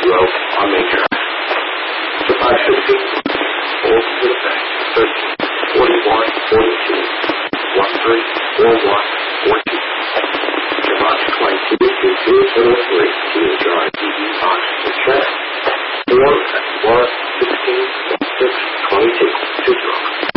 row on major. The 560, hold to the back, 13, 41, 42, 13, 41, 42. Box 22, 2, 4, 3, to the drive, box to check, 4, 1, 16, 6, 22, 2,